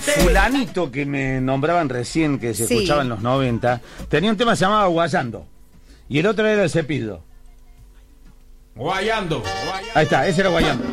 fulanito que me nombraban recién, que se escuchaba en los 90, tenía un tema que se llamaba Guayando. Y el otro era el Cepillo. Guayando. Ahí está, ese era Guayando.